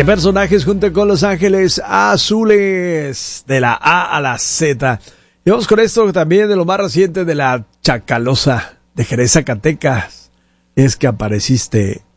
¿Qué personajes junto con Los Ángeles Azules? De la A a la Z. Y vamos con esto también de lo más reciente de la Chacalosa de Jerez, Zacatecas. Es que apareciste